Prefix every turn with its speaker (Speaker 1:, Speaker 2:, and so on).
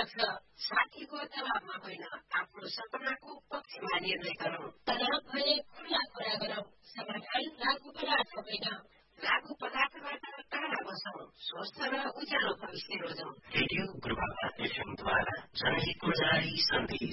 Speaker 1: पर्छ। साथीको दबावमा होइन, आफ्नो सपनाको पक्षमा निर्णय गरौँ। तनाव भने खुल्ला कुरा गरौँ। समाधान लागु पदार्थ होइन। लागु पदार्थबाट टाढा बसौँ। स्वस्थ र उज्यालो भविष्य रोजौँ।
Speaker 2: रेडियो पूर्वाधार एफएमद्वारा जनहितको जारी सन्देश।